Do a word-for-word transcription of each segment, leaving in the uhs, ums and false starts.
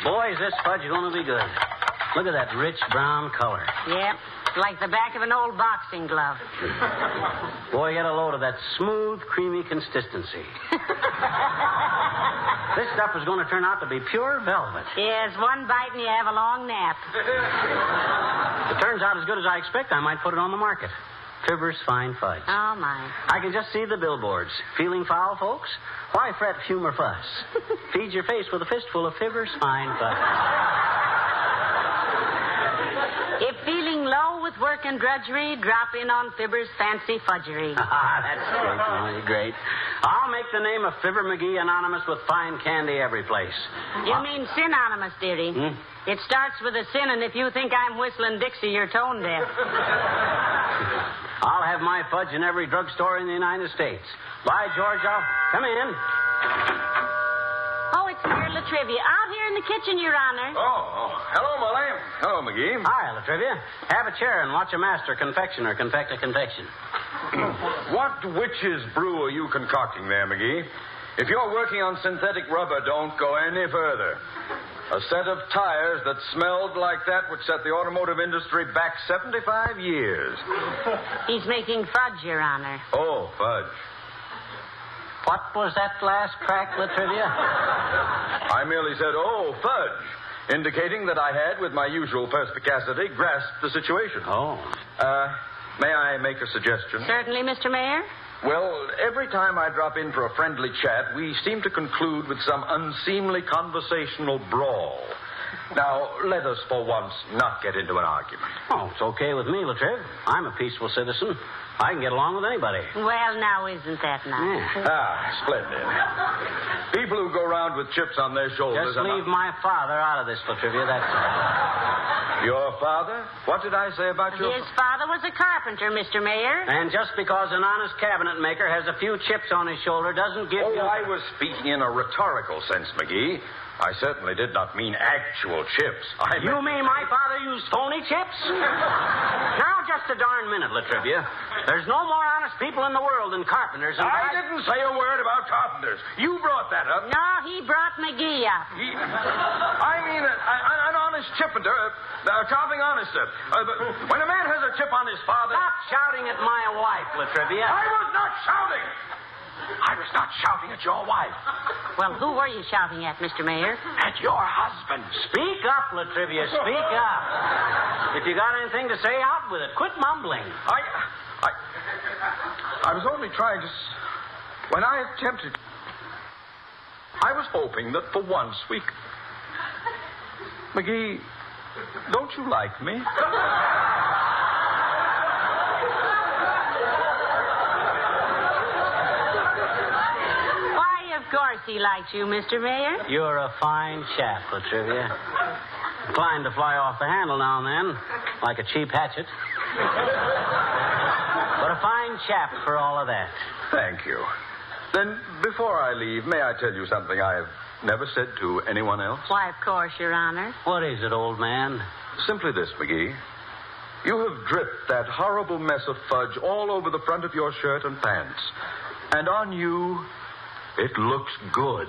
Boys, this fudge is going to be good. Look at that rich brown color. Yep. Like the back of an old boxing glove. Boy, get a load of that smooth, creamy consistency. This stuff is going to turn out to be pure velvet. Yes, one bite and you have a long nap. If it turns out as good as I expect, I might put it on the market. Fibber's Fine Fudge. Oh, my. I can just see the billboards. Feeling foul, folks? Why fret, fume, or fuss? Feed your face with a fistful of Fibber's Fine Fudge. If feeling low with work and drudgery, drop in on Fibber's Fancy Fudgery. Ah, that's great, Molly, great. I'll make the name of Fibber McGee anonymous with fine candy every place. You uh, mean synonymous, dearie? Hmm? It starts with a sin, and if you think I'm whistling Dixie, you're tone deaf. I'll have my fudge in every drugstore in the United States. By George, I'll... Come in. Oh, it's Mayor Latrivia. Out here in the kitchen, Your Honor. Oh, oh. Hello, Molly. Hello, McGee. Hi, Latrivia. Have a chair and watch a master confectioner confect a confection. What witch's brew are you concocting there, McGee? If you're working on synthetic rubber, don't go any further. A set of tires that smelled like that would set the automotive industry back seventy-five years. He's making fudge, Your Honor. Oh, fudge. What was that last crack, Latrivia? I merely said, oh, fudge, indicating that I had, with my usual perspicacity, grasped the situation. Oh. Uh, may I make a suggestion? Certainly, Mister Mayor. Well, every time I drop in for a friendly chat, we seem to conclude with some unseemly conversational brawl. Now, let us for once not get into an argument. Oh, it's okay with me, Latriv. I'm a peaceful citizen. I can get along with anybody. Well, now, isn't that nice? Yeah. Ah, splendid. People who go around with chips on their shoulders... Just leave not... my father out of this, Latrivia, that's all. Your father? What did I say about your... His father was a carpenter, Mister Mayor. And just because an honest cabinet maker has a few chips on his shoulder doesn't give oh, you... I was speaking in a rhetorical sense, McGee. I certainly did not mean actual chips. I You meant... mean my father used phony chips? Now, just a darn minute, Latrivia. There's no more honest people in the world than carpenters. And I, I didn't say a word about carpenters. You brought that up. No, he brought McGee up. He... I mean, a, a, an honest chipper, uh, uh, carving honester. Uh, but when a man has a chip on his father... Stop shouting at my wife, Latrivia. I was not shouting. I was not shouting at your wife. Well, who were you shouting at, Mister Mayor? At your husband. Speak up, Latrivia. Speak up. If you got anything to say, out with it. Quit mumbling. I... I... I was only trying to... When I attempted... I was hoping that for once we... McGee, don't you like me? Of course he likes you, Mister Mayor. You're a fine chap, Latrivia. Inclined to fly off the handle now and then, like a cheap hatchet. But a fine chap for all of that. Thank you. Then, before I leave, may I tell you something I've never said to anyone else? Why, of course, Your Honor. What is it, old man? Simply this, McGee. You have dripped that horrible mess of fudge all over the front of your shirt and pants. And on you... it looks good.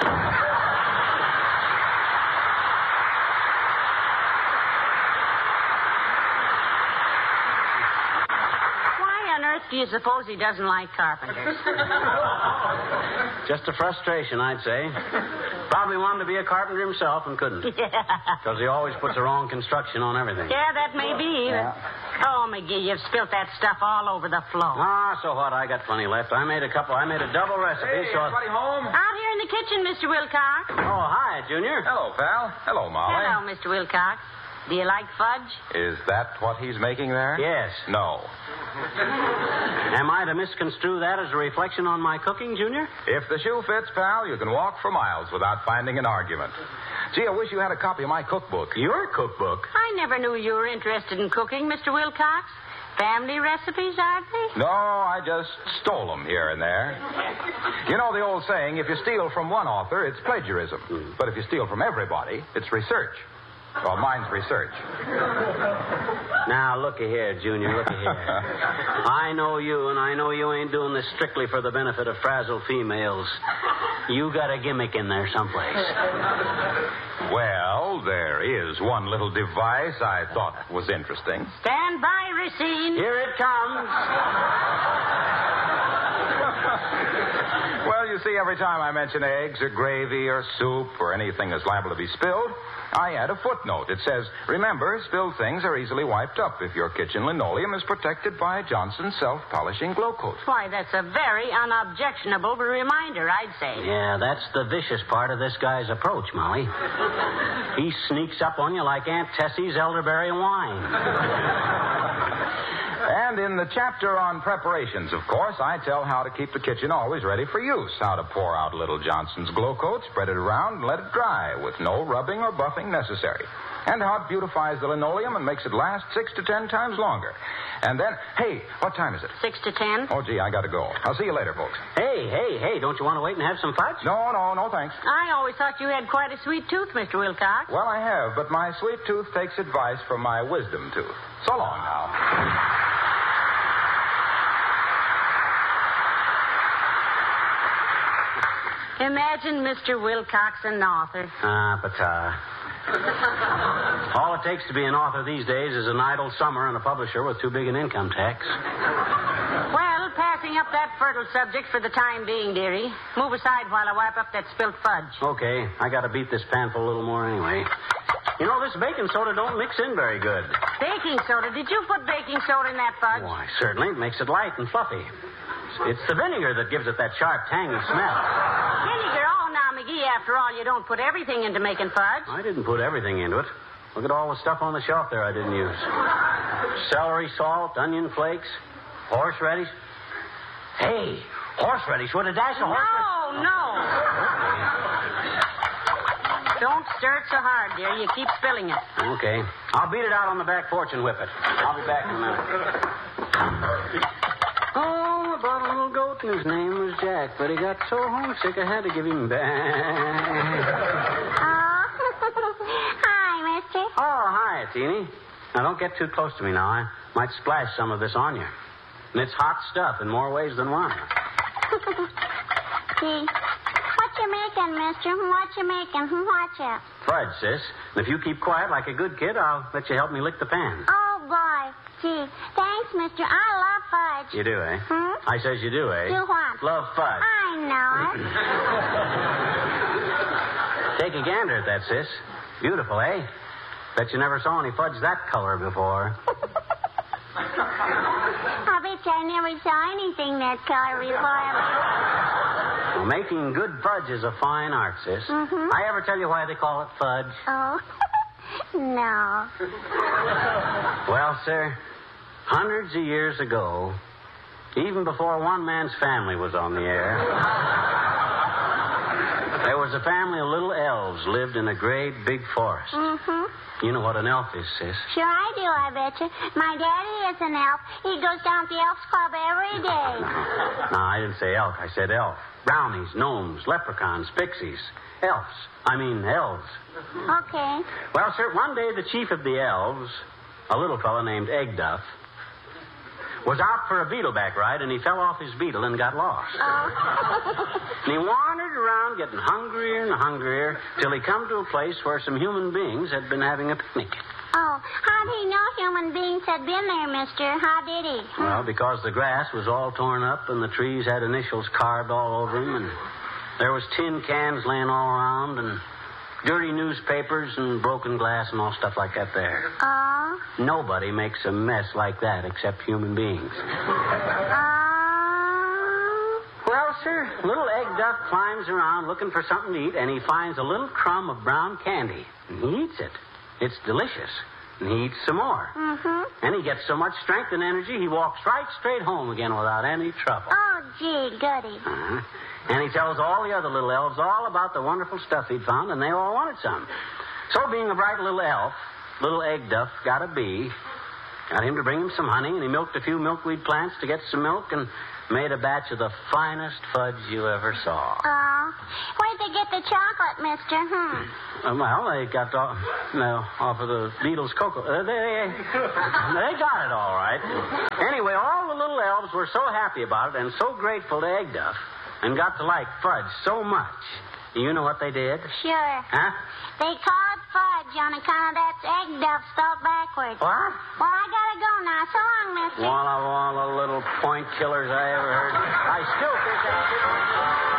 Why on earth do you suppose he doesn't like carpenters? Just a frustration, I'd say. Probably wanted to be a carpenter himself and couldn't. Yeah. Because he always puts the wrong construction on everything. Yeah, that may be. Yeah. Oh, McGee, you've spilt that stuff all over the floor. Ah, so what? I got plenty left. I made a couple. I made a double recipe. Hey, so... everybody home? Out here in the kitchen, Mister Wilcox. Oh, hi, Junior. Hello, pal. Hello, Molly. Hello, Mister Wilcox. Do you like fudge? Is that what he's making there? Yes. No. Am I to misconstrue that as a reflection on my cooking, Junior? If the shoe fits, pal, you can walk for miles without finding an argument. Gee, I wish you had a copy of my cookbook. Your cookbook? I never knew you were interested in cooking, Mister Wilcox. Family recipes, are they? No, I just stole them here and there. You know the old saying, if you steal from one author, it's plagiarism. Mm. But if you steal from everybody, it's research. Well, mine's research. Now, looky here, Junior, looky here. I know you, and I know you ain't doing this strictly for the benefit of frazzled females. You got a gimmick in there someplace. Well, there is one little device I thought was interesting. Stand by, Racine. Here it comes. Well, you see, every time I mention eggs or gravy or soup or anything that's liable to be spilled, I add a footnote. It says, remember, spilled things are easily wiped up if your kitchen linoleum is protected by Johnson's self-polishing glow coat. Why, that's a very unobjectionable reminder, I'd say. Yeah, that's the vicious part of this guy's approach, Molly. He sneaks up on you like Aunt Tessie's elderberry wine. And in the chapter on preparations, of course, I tell how to keep the kitchen always ready for use. How to pour out a little Johnson's glow coat, spread it around, and let it dry with no rubbing or buffing necessary. And how it beautifies the linoleum and makes it last six to ten times longer. And then, hey, what time is it? Six to ten. Oh, gee, I got to go. I'll see you later, folks. Hey, hey, hey, don't you want to wait and have some fudge? No, no, no, thanks. I always thought you had quite a sweet tooth, Mister Wilcox. Well, I have, but my sweet tooth takes advice from my wisdom tooth. So long now. Imagine Mister Wilcox an author. Ah, but, uh... all it takes to be an author these days is an idle summer and a publisher with too big an income tax. Well, passing up that fertile subject for the time being, dearie. Move aside while I wipe up that spilt fudge. Okay, I gotta beat this panful a little more anyway. You know, this baking soda don't mix in very good. Baking soda? Did you put baking soda in that fudge? Why, certainly. It makes it light and fluffy. It's the vinegar that gives it that sharp, tangy smell. Vinegar? Oh, now, McGee, after all, you don't put everything into making fudge. I didn't put everything into it. Look at all the stuff on the shelf there I didn't use. Celery salt, onion flakes, horseradish. Hey, horseradish with a dash of horseradish. No, no. Don't stir it so hard, dear. You keep spilling it. Okay. I'll beat it out on the back porch and whip it. I'll be back in a minute. Oh, I brought a little goat, and his name was Jack, but he got so homesick I had to give him back. Oh, hi, mister. Oh, hi, Teeny. Now, don't get too close to me now. I might splash some of this on you. And it's hot stuff in more ways than one. Gee, what you making, mister? What you making? Watch it. Fudge, sis. And if you keep quiet like a good kid, I'll let you help me lick the pan. Oh, boy. Gee, thanks, mister. I love fudge. You do, eh? Hmm? I says you do, eh? Do what? Love fudge. I know it. Take a gander at that, sis. Beautiful, eh? Bet you never saw any fudge that color before. I bet you I never saw anything that color before. Well, making good fudge is a fine art, sis. Mm-hmm. I ever tell you why they call it fudge? Oh, no. Well, sir, hundreds of years ago, even before one man's family was on the air, there was a family of little elves lived in a great big forest. Mm-hmm. You know what an elf is, sis? Sure I do, I bet you. My daddy is an elf. He goes down to the Elks Club every day. No, I didn't say elk. I said elf. Brownies, gnomes, leprechauns, pixies. Elves. I mean elves. Okay. Well, sir, one day the chief of the elves, a little fellow named Egg Duff, was out for a beetleback ride, and he fell off his beetle and got lost. Oh. And he wandered around getting hungrier and hungrier till he come to a place where some human beings had been having a picnic. Oh, how did he know human beings had been there, mister? How did he? Well, because the grass was all torn up and the trees had initials carved all over them, and there was tin cans laying all around, and dirty newspapers and broken glass and all stuff like that there. Oh. Nobody makes a mess like that except human beings. Oh. Well, sir, little Egg Duff climbs around looking for something to eat, and he finds a little crumb of brown candy, and he eats it. It's delicious. And he eats some more. Mm-hmm. And he gets so much strength and energy, he walks right straight home again without any trouble. Oh, gee, goody. Uh-huh. And he tells all the other little elves all about the wonderful stuff he'd found, and they all wanted some. So, being a bright little elf, little Egg Duff got a bee, got him to bring him some honey, and he milked a few milkweed plants to get some milk, and made a batch of the finest fudge you ever saw. Oh. Where'd they get the chocolate, mister? Hmm. Uh, well, they got off, no, off of the Beatles' cocoa. Uh, they, they got it all right. Anyway, all the little elves were so happy about it and so grateful to Egg Duff and got to like fudge so much. Do you know what they did? Sure. Huh? They called fudge on account of that egg duff spelled backwards. What? Well, I gotta go now. So long, mister. Walla walla little point killers I ever heard. I still think that's...